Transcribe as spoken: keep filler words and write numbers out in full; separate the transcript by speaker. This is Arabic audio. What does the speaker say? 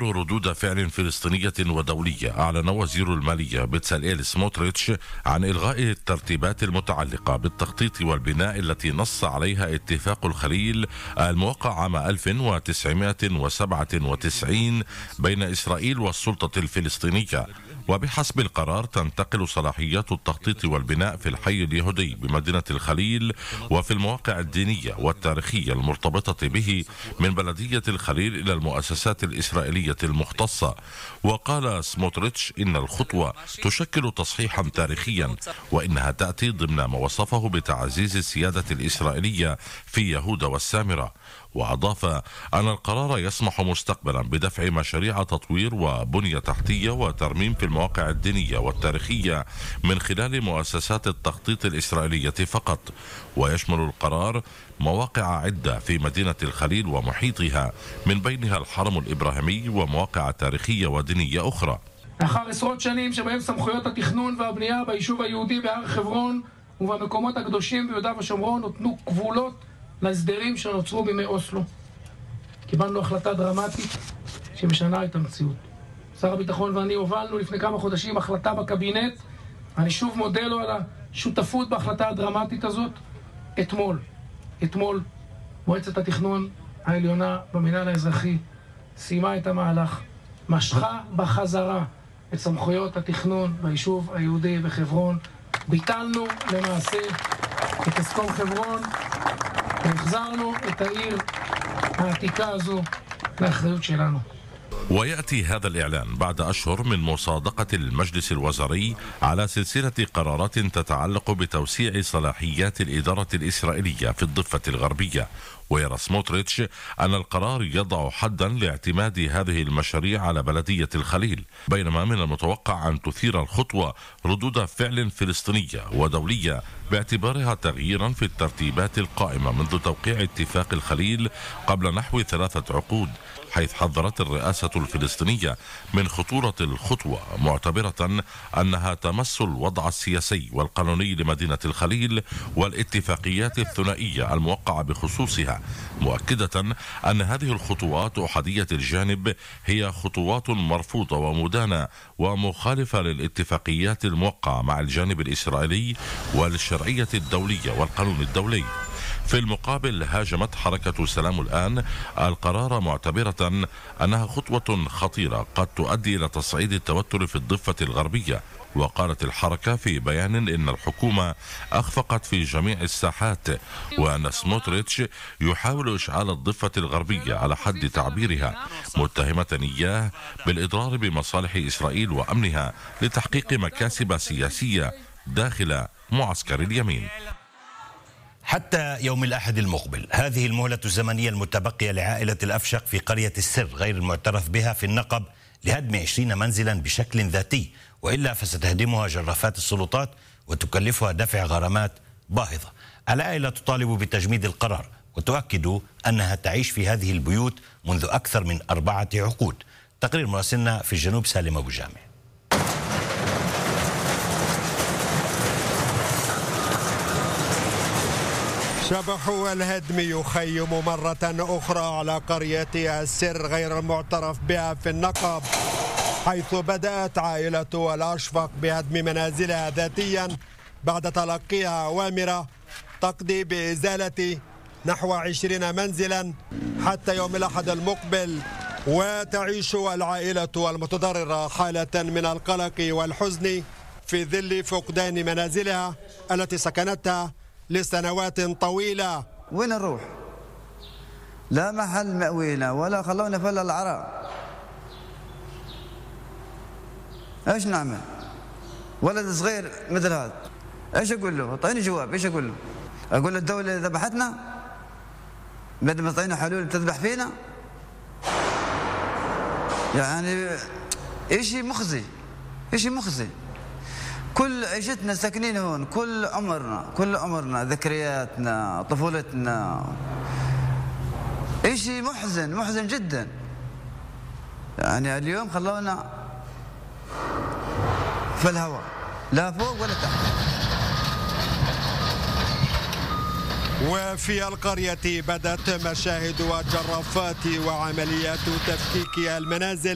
Speaker 1: ردود فعل فلسطينية ودولية، أعلن وزير المالية بتساليل سموتريتش عن إلغاء الترتيبات المتعلقة بالتخطيط والبناء التي نص عليها اتفاق الخليل الموقع عام ألف وتسعمائة وسبعة وتسعين بين إسرائيل والسلطة الفلسطينية. وبحسب القرار تنتقل صلاحيات التخطيط والبناء في الحي اليهودي بمدينة الخليل وفي المواقع الدينية والتاريخية المرتبطة به من بلدية الخليل إلى المؤسسات الإسرائيلية المختصة. وقال سموتريتش إن الخطوة تشكل تصحيحا تاريخيا، وإنها تأتي ضمن ما وصفه بتعزيز السيادة الإسرائيلية في يهوذا والسامرة. وأضاف أن القرار يسمح مستقبلا بدفع مشاريع تطوير وبنية تحتية وترميم في المواقع الدينية والتاريخية من خلال مؤسسات التخطيط الإسرائيلية فقط. ويشمل القرار مواقع عدة في مدينة الخليل ومحيطها، من بينها الحرم الإبراهيمي ومواقع تاريخية ودينية أخرى.
Speaker 2: לאחר עשרות שנים שבהם סמכויות התכנון והבנייה ביישוב היהודי בהר חברון ובמקומות הקדושים ביהודה ושומרון נותנו גבולות להסדרים שנוצרו בימי אוסלו, קיבלנו החלטה דרמטית שמשנה את המציאות. שר הביטחון ואני הובלנו לפני כמה חודשים החלטה בקבינט, אני שוב מודה לו על השותפות בהחלטה הדרמטית הזאת. אתמול, אתמול מועצת התכנון העליונה במינהל האזרחי סיימה את המהלך, משכה בחזרה את סמכויות התכנון ביישוב היהודי בחברון, ביטלנו למעשה את הסכום חברון והחזרנו את העיר העתיקה הזו לאחריות שלנו.
Speaker 1: ويأتي هذا الإعلان بعد أشهر من مصادقة المجلس الوزاري على سلسلة قرارات تتعلق بتوسيع صلاحيات الإدارة الإسرائيلية في الضفة الغربية. ويرى سموتريتش أن القرار يضع حدا لاعتماد هذه المشاريع على بلدية الخليل، بينما من المتوقع أن تثير الخطوة ردود فعل فلسطينية ودولية باعتبارها تغييرا في الترتيبات القائمة منذ توقيع اتفاق الخليل قبل نحو ثلاثة عقود، حيث حذرت الرئاسة الفلسطينية من خطورة الخطوة، معتبرة أنها تمس الوضع السياسي والقانوني لمدينة الخليل والاتفاقيات الثنائية الموقعة بخصوصها، مؤكدة أن هذه الخطوات أحادية الجانب هي خطوات مرفوضة ومدانة ومخالفة للاتفاقيات الموقعة مع الجانب الإسرائيلي وللشرعية الدولية والقانون الدولي. في المقابل هاجمت حركة سلام الآن القرار، معتبرة أنها خطوة خطيرة قد تؤدي إلى تصعيد التوتر في الضفة الغربية. وقالت الحركة في بيان إن الحكومة أخفقت في جميع الساحات، وأن سموتريتش يحاول إشعال الضفة الغربية على حد تعبيرها، متهمة إياه بالإضرار بمصالح إسرائيل وأمنها لتحقيق مكاسب سياسية داخل معسكر اليمين.
Speaker 3: حتى يوم الأحد المقبل هذه المهلة الزمنية المتبقية لعائلة الأفشق في قرية السر غير المعترف بها في النقب لهدم عشرين منزلا بشكل ذاتي، وإلا فستهدمها جرافات السلطات وتكلفها دفع غرامات باهظة. العائلة تطالب بتجميد القرار وتؤكد أنها تعيش في هذه البيوت منذ أكثر من أربعة عقود. تقرير مراسلنا في الجنوب سالم أبو جامع.
Speaker 4: شبح الهدم يخيم مرة أخرى على قرية السر غير المعترف بها في النقب، حيث بدأت عائلة الأشفق بهدم منازلها ذاتيا بعد تلقيها أوامر تقضي بإزالة نحو عشرين منزلا حتى يوم الأحد المقبل. وتعيش العائلة المتضررة حالة من القلق والحزن في ظل فقدان منازلها التي سكنتها لسنوات طويلة.
Speaker 5: وين نروح؟ لا محل مأوينا ولا خلونا فل العراء. ايش نعمل؟ ولد صغير مثل هذا ايش اقول له؟ اعطيني جواب، ايش اقول له؟ اقول له الدولة ذبحتنا؟ بدل ما تعطينا حلول تذبح فينا؟ يعني اشي مخزي، اشي مخزي. كل عيشتنا ساكنين هون، كل عمرنا كل عمرنا ذكرياتنا طفولتنا، اشي محزن محزن جدا. يعني اليوم خلونا في الهواء، لا فوق ولا تحت.
Speaker 4: وفي القرية بدأت مشاهد الجرافات وعمليات تفكيك المنازل